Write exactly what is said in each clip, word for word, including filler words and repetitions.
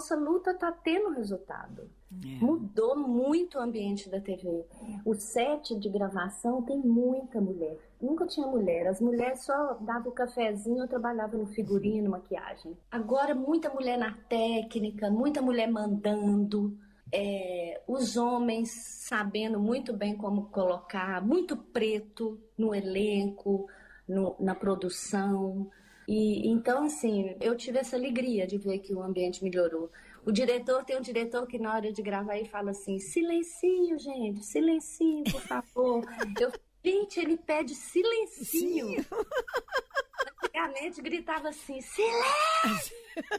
nossa luta está tendo resultado. É. Mudou muito o ambiente da T V. O set de gravação tem muita mulher. Nunca tinha mulher. As mulheres só davam o cafezinho, eu trabalhava no figurino, maquiagem. Agora, muita mulher na técnica, muita mulher mandando. É, os homens sabendo muito bem como colocar, muito preto no elenco, no, na produção. E então, assim, eu tive essa alegria de ver que o ambiente melhorou. O diretor, tem um diretor que na hora de gravar ele fala assim, silencinho, gente, silencinho, por favor. Eu, gente, ele pede silencinho. Antigamente gritava assim, silêncio!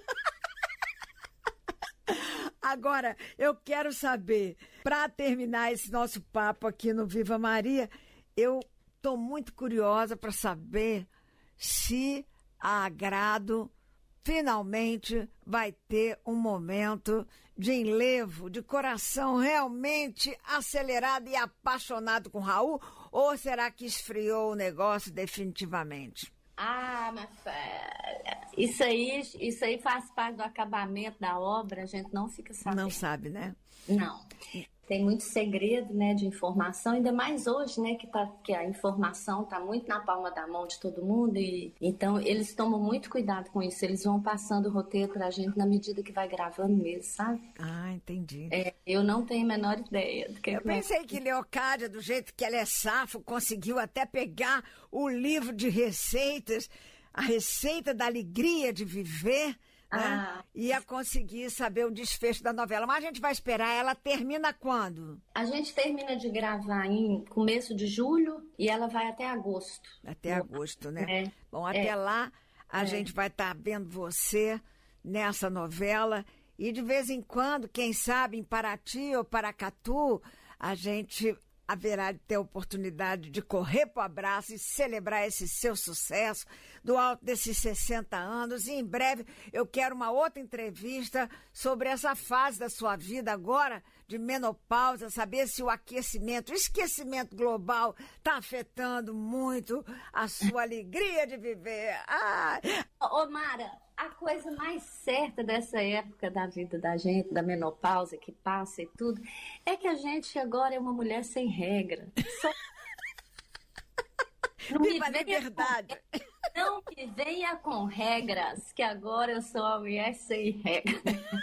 Agora, eu quero saber, para terminar esse nosso papo aqui no Viva Maria, eu estou muito curiosa para saber se a Agrado finalmente vai ter um momento de enlevo, de coração realmente acelerado e apaixonado com Raul, ou será que esfriou o negócio definitivamente? Ah, minha filha, isso aí, isso aí faz parte do acabamento da obra, a gente não fica sabendo. Não sabe, né? Não. Tem muito segredo, né, de informação, ainda mais hoje, né, que, tá, que a informação está muito na palma da mão de todo mundo, e então eles tomam muito cuidado com isso, eles vão passando o roteiro pra gente na medida que vai gravando mesmo, sabe? Ah, entendi. É, eu não tenho a menor ideia do que Eu pensei que Leocádia, do jeito que ela é safo, conseguiu até pegar o livro de receitas, a receita da alegria de viver, né? Ah. Ia conseguir saber o desfecho da novela. Mas a gente vai esperar. Ela termina quando? A gente termina de gravar em começo de julho e ela vai até agosto. Até agosto, né? É. Bom, até é. lá a é. gente vai estar tá vendo você nessa novela. E de vez em quando, quem sabe, em Paraty ou Paracatu, a gente haverá de ter a oportunidade de correr para o abraço e celebrar esse seu sucesso do alto desses sessenta anos. E em breve eu quero uma outra entrevista sobre essa fase da sua vida agora de menopausa, saber se o aquecimento, o esquecimento global está afetando muito a sua alegria de viver. Ai. Ô, Mara, a coisa mais certa dessa época da vida da gente, da menopausa que passa e tudo, é que a gente agora é uma mulher sem regra. Só... Não Viva a liberdade! Com... Não me venha com regras, que agora eu sou uma mulher sem regra.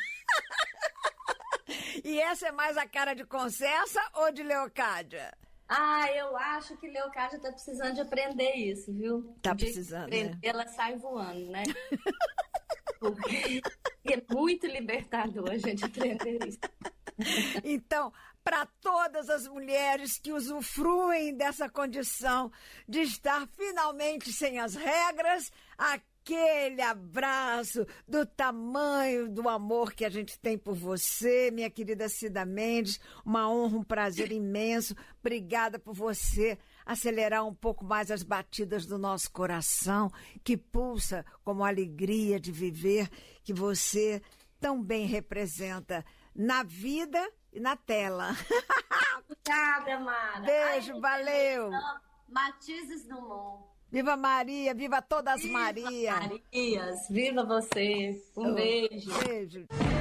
E essa é mais a cara de Concessa ou de Leocádia? Ah, eu acho que Leocádia tá precisando de aprender isso, viu? Tá precisando, aprender, né? Ela sai voando, né? Porque é muito libertador a gente aprender isso. Então, para todas as mulheres que usufruem dessa condição de estar finalmente sem as regras, aquele abraço do tamanho do amor que a gente tem por você, minha querida Cida Mendes. Uma honra, um prazer imenso. Obrigada por você acelerar um pouco mais as batidas do nosso coração, que pulsa como a alegria de viver, que você tão bem representa na vida e na tela. Obrigada, Mara. Beijo, Ai, valeu. Matizes do mundo. Viva Maria, viva todas Viva Marias. Marias, viva você. Um oh, beijo. Beijo.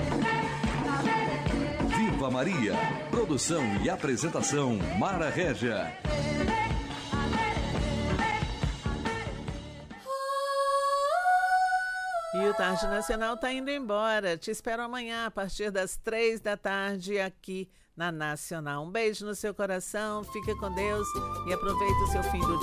Viva Maria. Produção e apresentação Mara Régia. E o Tarde Nacional está indo embora. Te espero amanhã a partir das três da tarde aqui na Nacional. Um beijo no seu coração, fica com Deus e aproveita o seu fim do dia.